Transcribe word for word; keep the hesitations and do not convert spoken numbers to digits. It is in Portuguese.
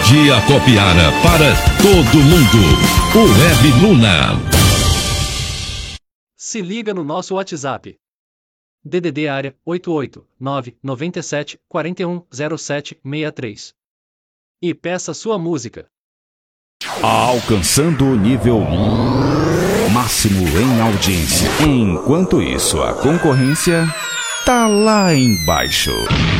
Dia Copiara para todo mundo. O Web Luna. Se liga no nosso WhatsApp. D D D área oito oito nove nove sete quatro um zero sete seis três. E peça sua música. Alcançando o nível máximo em audiência. Enquanto isso, a concorrência tá lá embaixo.